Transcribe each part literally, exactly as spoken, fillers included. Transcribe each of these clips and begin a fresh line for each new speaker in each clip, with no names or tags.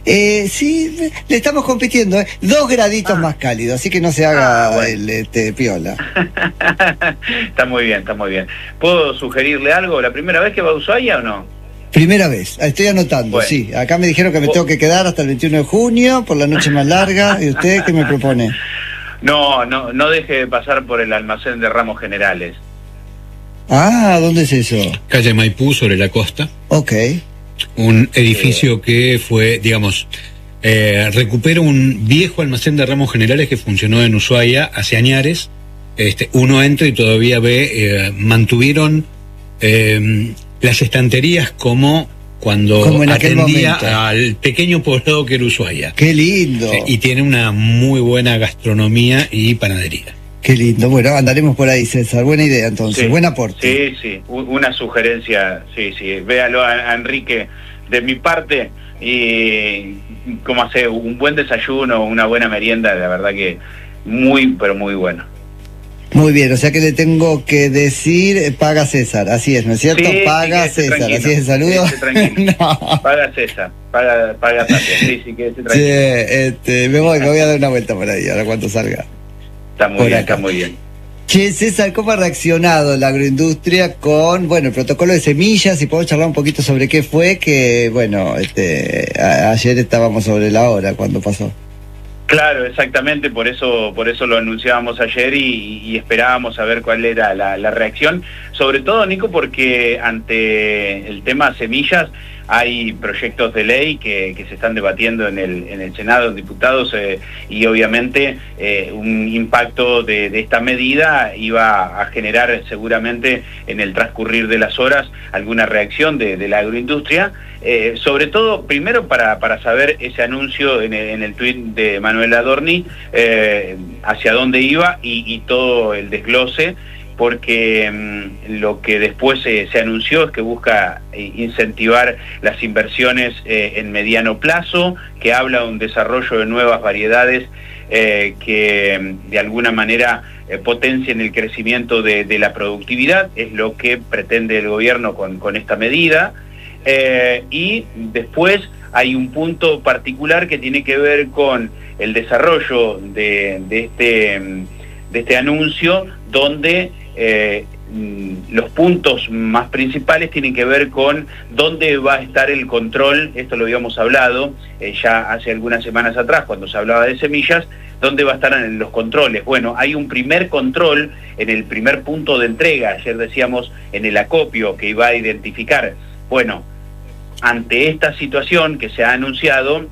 Eh, sí, le estamos compitiendo, ¿eh? Dos graditos
Ah.
más cálido, así que no se haga
Ah, bueno.
el este, piola.
Está muy bien, está muy bien. ¿Puedo sugerirle algo? ¿La primera vez que va a Ushuaia o no?
Primera vez, estoy anotando,
Bueno.
sí. Acá me dijeron que me
Oh.
tengo que quedar hasta el veintiuno de junio, por la noche más larga. ¿Y usted qué me propone?
No, no, no deje de pasar por el almacén de Ramos Generales.
Ah, ¿dónde es eso?
Calle Maipú, sobre la costa.
Ok.
Un edificio que fue, digamos, eh, recupera un viejo almacén de Ramos Generales que funcionó en Ushuaia hace añares. Este, uno entra y todavía ve, eh, mantuvieron eh, las estanterías como cuando
Como en aquel
atendía
momento.
al pequeño poblado que era Ushuaia.
Qué lindo.
Eh, y tiene una muy buena gastronomía y panadería.
Qué lindo. Bueno, andaremos por ahí, César. Buena idea, entonces.
Sí,
Buen aporte.
Sí, sí, u- una sugerencia, sí, sí. Véalo a, a Enrique de mi parte y como hace un buen desayuno, una buena merienda, la verdad que muy, pero muy bueno.
Muy bien, o sea que le tengo que decir, eh, paga César. Así es, ¿no es cierto?
Sí,
Paga
sí, quédese
César.
tranquilo,
Así es el saludo.
quédese tranquilo.
No.
Paga César, paga, paga Tapia, sí, sí, quédese
Sí,
tranquilo.
este, me voy, me voy a dar una vuelta por ahí, ahora cuando salga.
Está muy
por
bien,
acá.
está muy bien.
Che, César, ¿cómo ha reaccionado la agroindustria con, bueno, el protocolo de semillas? Y podemos charlar un poquito sobre qué fue, que, bueno, este, a- ayer estábamos sobre la hora cuando pasó.
Claro, exactamente, por eso por eso lo anunciábamos ayer y, y esperábamos a ver cuál era la, la reacción, sobre todo, Nico, porque ante el tema semillas hay proyectos de ley que, que se están debatiendo en el, en el Senado, diputados, eh, y obviamente eh, un impacto de, de esta medida iba a generar seguramente en el transcurrir de las horas alguna reacción de, de la agroindustria, eh, sobre todo primero para, para saber ese anuncio en el, en el tuit de Manuel Adorni, eh, hacia dónde iba y, y todo el desglose, porque mmm, lo que después eh, se anunció es que busca eh, incentivar las inversiones eh, en mediano plazo, que habla de un desarrollo de nuevas variedades eh, que de alguna manera eh, potencien el crecimiento de, de la productividad, es lo que pretende el gobierno con, con esta medida, eh, y después hay un punto particular que tiene que ver con el desarrollo de, de, este, de este anuncio, donde Eh, los puntos más principales tienen que ver con dónde va a estar el control. Esto lo habíamos hablado eh, ya hace algunas semanas atrás cuando se hablaba de semillas, dónde va a estar en los controles. Bueno, hay un primer control en el primer punto de entrega, ayer decíamos en el acopio, que iba a identificar. Bueno, ante esta situación que se ha anunciado,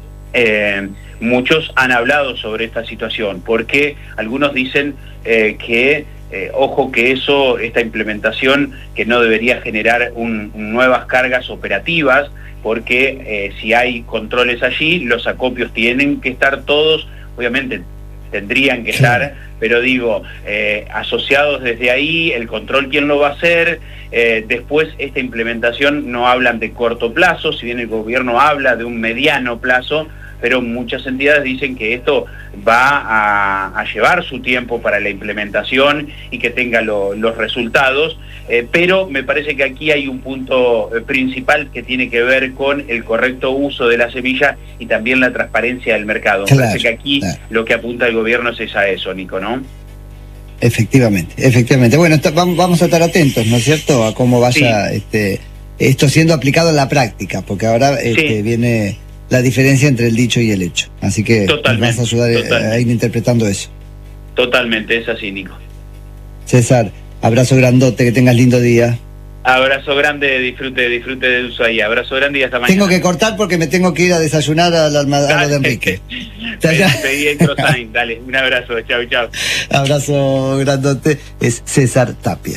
eh, muchos han hablado sobre esta situación, porque algunos dicen eh, que Eh, ojo que eso, esta implementación que no debería generar un, un nuevas cargas operativas, porque eh, si hay controles allí, los acopios tienen que estar todos, obviamente tendrían que estar, pero digo, eh, asociados desde ahí, el control quién lo va a hacer, eh, después esta implementación no hablan de corto plazo, si bien el gobierno habla de un mediano plazo, pero muchas entidades dicen que esto va a, a llevar su tiempo para la implementación y que tenga lo, los resultados, eh, pero me parece que aquí hay un punto eh, principal que tiene que ver con el correcto uso de la semilla y también la transparencia del mercado.
Claro,
me parece que aquí
claro.
lo que apunta el gobierno es a eso, Nico, ¿no?
Efectivamente, efectivamente. Bueno, está- vamos, vamos a estar atentos, ¿no es cierto?, a cómo vaya
Sí.
este, esto siendo aplicado en la práctica, porque ahora este,
Sí.
viene la diferencia entre el dicho y el hecho. Así que nos
Totalmente,
vas a ayudar eh,
totalmente.
a ir interpretando eso.
Totalmente, es así, Nico.
César, abrazo grandote, que tengas lindo día.
Abrazo grande, disfrute, disfrute de Ushuaia. Abrazo grande y hasta mañana.
Tengo que cortar porque me tengo que ir a desayunar al almadano de Enrique.
Pedí pedí el croissant, dale, un abrazo, chau, chau.
Abrazo grandote, es César Tapia.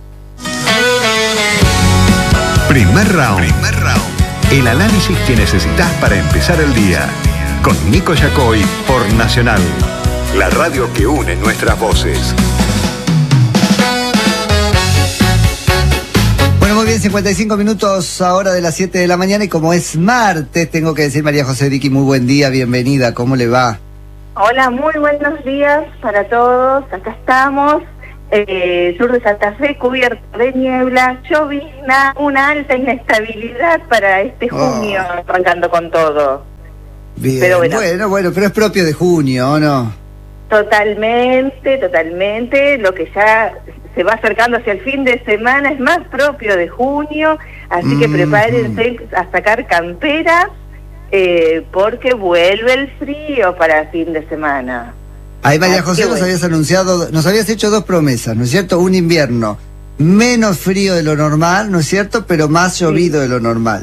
Primer round. Primer round. El análisis que necesitas para empezar el día. Con Nico Yacoy por Nacional. La radio que une nuestras voces.
Bueno, muy bien, cincuenta y cinco minutos ahora de las siete de la mañana y como es martes, tengo que decir, María José Vicky, muy buen día, bienvenida, ¿cómo le va?
Hola, muy buenos días para todos. Acá estamos, eh, sur de Santa Fe, cubierto de niebla, llovizna, una alta inestabilidad para este junio,
Oh.
arrancando con todo.
Bien,
Pero bueno.
bueno, bueno, pero es propio de junio, ¿o no?
Totalmente, totalmente. Lo que ya se va acercando hacia el fin de semana es más propio de junio, así que
Mm,
prepárense a sacar camperas, eh, porque vuelve el frío para el fin de semana.
Ahí, María
Así
José,
que
nos
bueno.
habías anunciado, nos habías hecho dos promesas, ¿no es cierto? Un invierno menos frío de lo normal, ¿no es cierto? Pero más llovido de lo normal.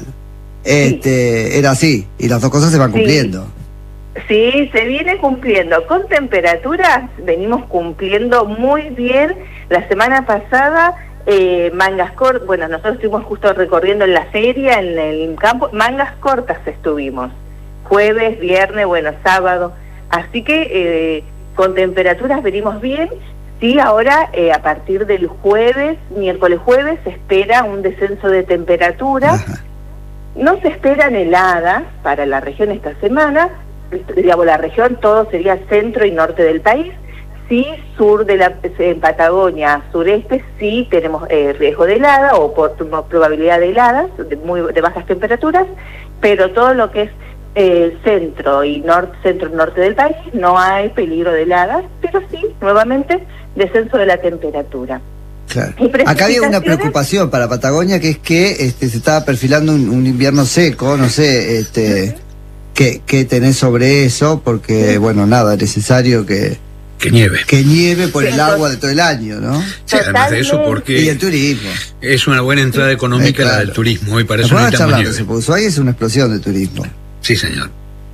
Este, era así, y las dos cosas se van
Sí.
cumpliendo.
Sí, se viene cumpliendo. Con temperaturas venimos cumpliendo muy bien. La semana pasada, eh, mangas cortas, bueno, nosotros estuvimos justo recorriendo en la feria, en el campo, mangas cortas estuvimos. Jueves, viernes, bueno, sábado. Así que eh, con temperaturas venimos bien. Sí, ahora eh, a partir del jueves, miércoles jueves, se espera un descenso de temperatura.
Ajá.
No se esperan heladas para la región esta semana, digamos, la región todo sería centro y norte del país. Sí, sur de la en Patagonia, sureste, sí tenemos eh, riesgo de helada o por, probabilidad de heladas de, muy, de bajas temperaturas, pero todo lo que es eh, centro y norte, centro y norte del país no hay peligro de heladas, pero sí, nuevamente, descenso de la temperatura.
Claro.
¿Y
Acá había una
precipitaciones?
preocupación para Patagonia, que es que este, se estaba perfilando un, un invierno seco, no sé, este, ¿qué, qué tenés sobre eso? Porque, bueno, nada, es necesario que,
Que nieve.
que nieve por
Sí,
el agua de todo el año, ¿no?
Sí, además de eso,
Totalmente.
porque
Y el turismo.
es una buena entrada económica
Eh, claro.
la del turismo, y para eso
Después vamos a
necesitamos
charlar de
nieve.
eso, porque Ushuaia es una explosión de turismo.
Sí, señor.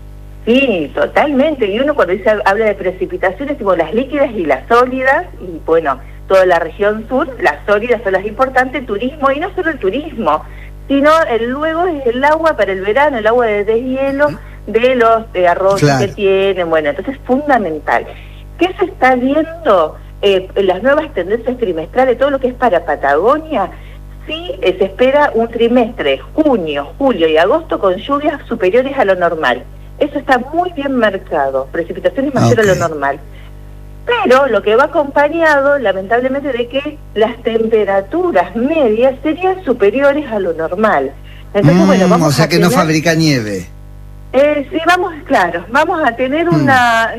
Sí, totalmente. Y uno cuando dice, habla de precipitaciones, tipo las líquidas y las sólidas, y bueno, toda la región sur, las sólidas son las importantes, turismo, y no solo el turismo, sino el luego es el agua para el verano, el agua de deshielo de los eh, arroyos
Claro.
que tienen, bueno, entonces es fundamental. ¿Qué se está viendo? Eh, en las nuevas tendencias trimestrales, todo lo que es para Patagonia, sí eh, se espera un trimestre, junio, julio y agosto, con lluvias superiores a lo normal. Eso está muy bien marcado, precipitaciones mayores
Ok.
a lo normal. Pero lo que va acompañado, lamentablemente, de que las temperaturas medias serían superiores a lo normal. Entonces,
Mm,
bueno, vamos
o sea
a
que no
tener-
fabrica nieve.
eh, sí, vamos, claro, vamos a tener
Mm.
una...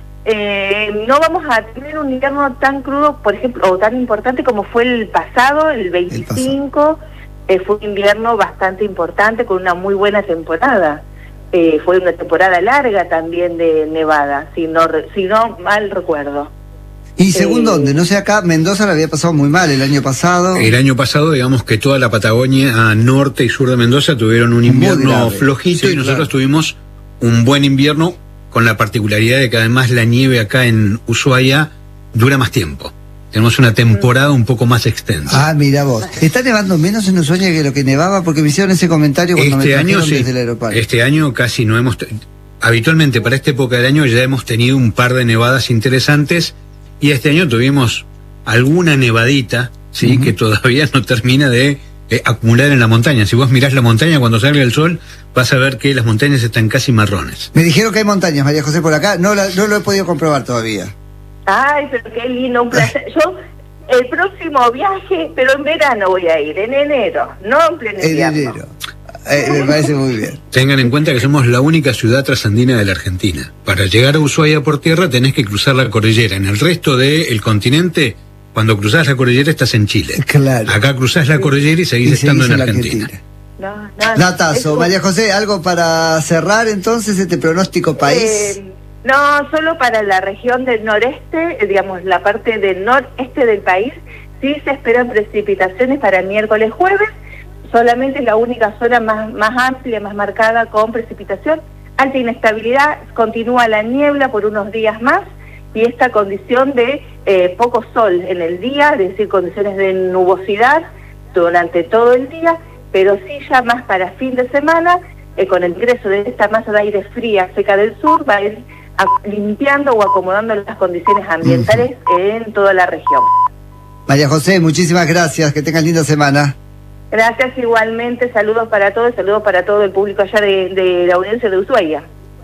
Eh, no vamos a tener un invierno tan crudo, por ejemplo, o tan importante como fue el pasado, el veinticinco, eh, fue un invierno bastante importante con una muy buena temporada. Eh, fue una temporada larga también de nevada, si no, re- si no mal recuerdo.
¿Y según
Eh,
dónde? No sé, acá Mendoza la había pasado muy mal el año pasado.
El año pasado, digamos que toda la Patagonia, a norte y sur de Mendoza, tuvieron un
Muy
invierno
grave.
flojito,
Sí,
y nosotros
claro.
tuvimos un buen invierno, con la particularidad de que además la nieve acá en Ushuaia dura más tiempo. Tenemos una temporada un poco más extensa.
Ah, mira vos. ¿Está nevando menos en Ushuaia que lo que nevaba? Porque me hicieron ese comentario cuando me
Este año
trajeron
sí,
desde el aeropuerto.
este año casi no hemos... te- Habitualmente para esta época del año ya hemos tenido un par de nevadas interesantes, y este año tuvimos alguna nevadita, sí,
Ujú.
que todavía no termina de eh, acumular en la montaña. Si vos mirás la montaña cuando salga el sol, vas a ver que las montañas están casi marrones.
Me dijeron que hay montañas, María José, por acá. No, la- no lo he podido comprobar todavía.
Ay, pero qué lindo, un placer. Yo, el próximo viaje, pero en verano voy a ir, en enero, no en pleno
En
invierno.
enero. Eh, me parece muy bien.
Tengan en cuenta que somos la única ciudad trasandina de la Argentina. Para llegar a Ushuaia por tierra tenés que cruzar la cordillera. En el resto del continente, cuando cruzás la cordillera estás en Chile.
Claro.
Acá cruzás la cordillera y seguís
Y
estando
seguís
en
la
Argentina.
No, no,
Datazo.
es-
María José, ¿algo para cerrar entonces este pronóstico país?
Eh, no, solo para la región del noreste, eh, digamos, la parte del noreste del país, sí se esperan precipitaciones para miércoles, jueves, solamente la única zona más, más amplia, más marcada con precipitación. Alta inestabilidad, continúa la niebla por unos días más, y esta condición de eh, poco sol en el día, es decir, condiciones de nubosidad durante todo el día, pero sí ya más para fin de semana, eh, con el ingreso de esta masa de aire fría seca del sur, va a ir a- limpiando o acomodando las condiciones ambientales en toda la región.
María José, muchísimas gracias. Que tengas linda semana.
Gracias igualmente, saludos para todos, saludos para todo el público allá de, de la audiencia de Ushuaia.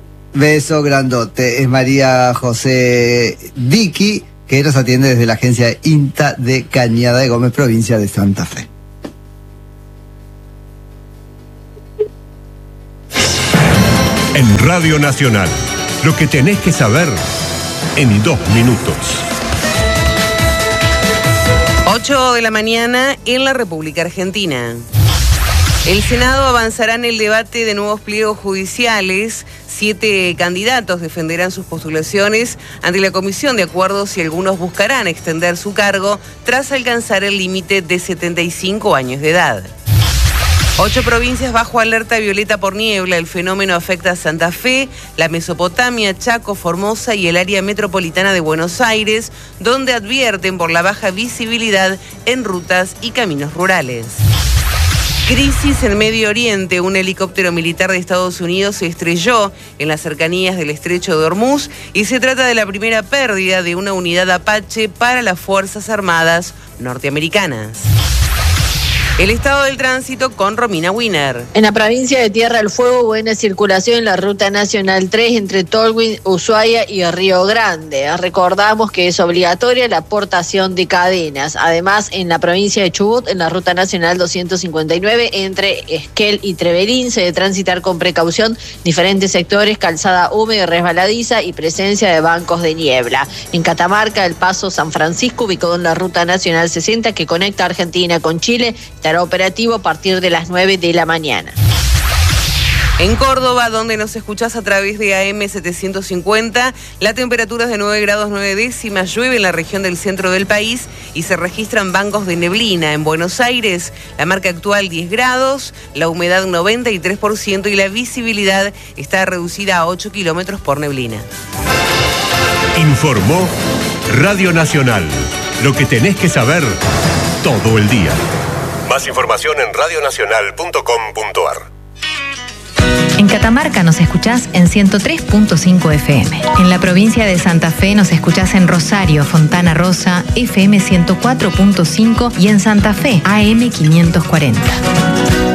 Beso grandote. Es María José Vicky, que nos atiende desde la agencia INTA de Cañada de Gómez, provincia de Santa Fe.
En Radio Nacional, lo que tenés que saber en dos minutos.
ocho de la mañana en la República Argentina. El Senado avanzará en el debate de nuevos pliegos judiciales. Siete candidatos defenderán sus postulaciones ante la Comisión de Acuerdos y algunos buscarán extender su cargo tras alcanzar el límite de setenta y cinco años de edad. Ocho provincias bajo alerta violeta por niebla. El fenómeno afecta a Santa Fe, la Mesopotamia, Chaco, Formosa y el área metropolitana de Buenos Aires, donde advierten por la baja visibilidad en rutas y caminos rurales. Crisis en Medio Oriente. Un helicóptero militar de Estados Unidos se estrelló en las cercanías del estrecho de Hormuz y se trata de la primera pérdida de una unidad Apache para las Fuerzas Armadas norteamericanas. El estado del tránsito con Romina Wiener.
En la provincia de Tierra del Fuego, buena circulación en la Ruta Nacional tres entre Tolwyn, Ushuaia y Río Grande. Recordamos que es obligatoria la aportación de cadenas. Además, en la provincia de Chubut, en la Ruta Nacional doscientos cincuenta y nueve entre Esquel y Trevelín, se debe transitar con precaución diferentes sectores, calzada húmeda y resbaladiza y presencia de bancos de niebla. En Catamarca, el paso San Francisco, ubicado en la Ruta Nacional sesenta que conecta Argentina con Chile, estará operativo a partir de las nueve de la mañana.
En Córdoba, donde nos escuchás a través de A M setecientos cincuenta, la temperatura es de nueve grados nueve décimas, llueve en la región del centro del país y se registran bancos de neblina. En Buenos Aires, la marca actual diez grados, la humedad noventa y tres por ciento y la visibilidad está reducida a ocho kilómetros por neblina.
Informó Radio Nacional. Lo que tenés que saber todo el día. Más información en radio nacional punto com punto a r.
En Catamarca nos escuchás en ciento tres punto cinco F M. En la provincia de Santa Fe nos escuchás en Rosario, Fontana Rosa, F M ciento cuatro punto cinco y en Santa Fe, A M quinientos cuarenta.